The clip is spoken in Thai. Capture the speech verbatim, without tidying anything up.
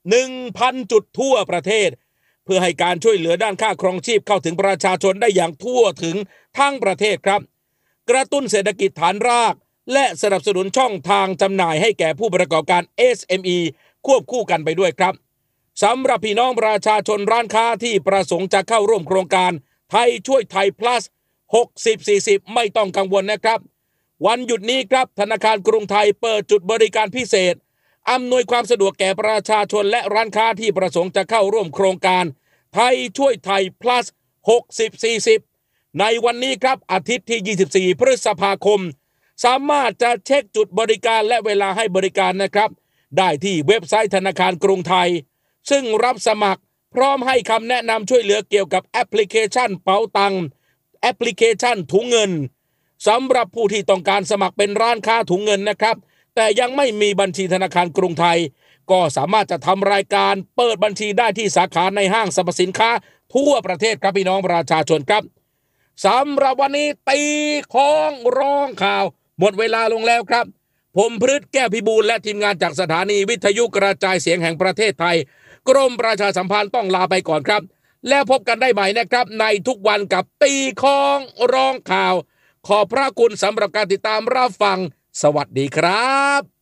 หนึ่งพัน จุดทั่วประเทศเพื่อให้การช่วยเหลือด้านค่าครองชีพเข้าถึงประชาชนได้อย่างทั่วถึงทั้งประเทศครับกระตุ้นเศรษฐกิจฐานรากและสนับสนุนช่องทางจำหน่ายให้แก่ผู้ประกอบการ เอส เอ็ม อี ควบคู่กันไปด้วยครับสำหรับพี่น้องประชาชนร้านค้าที่ประสงค์จะเข้าร่วมโครงการไทยช่วยไทย plus หกสิบ สี่สิบ ไม่ต้องกังวลนะครับวันหยุดนี้ครับธนาคารกรุงไทยเปิดจุดบริการพิเศษอำนวยความสะดวกแก่ประชาชนและร้านค้าที่ประสงค์จะเข้าร่วมโครงการไทยช่วยไทย plus หกสิบ สี่สิบ ในวันนี้ครับอาทิตย์ที่ยี่สิบสี่พฤษภาคมสามารถจะเช็คจุดบริการและเวลาให้บริการนะครับได้ที่เว็บไซต์ธนาคารกรุงไทยซึ่งรับสมัครพร้อมให้คำแนะนำช่วยเหลือเกี่ยวกับแอปพลิเคชันเป๋าตังค์แอปพลิเคชันถุงเงินสำหรับผู้ที่ต้องการสมัครเป็นร้านค้าถุงเงินนะครับแต่ยังไม่มีบัญชีธนาคารกรุงไทยก็สามารถจะทำรายการเปิดบัญชีได้ที่สาขาในห้างสรรพสินค้าทั่วประเทศครับพี่น้องประชาชนครับสำหรับวันนี้ตีของร้องข่าวหมดเวลาลงแล้วครับผมพฤทธิ์แก้วพิบูลและทีมงานจากสถานีวิทยุกระจายเสียงแห่งประเทศไทยกรมประชาสัมพันธ์ต้องลาไปก่อนครับแล้วพบกันได้ใหม่นะครับในทุกวันกับตีของร้องข่าวขอบพระคุณสำหรับการติดตามรับฟังสวัสดีครับ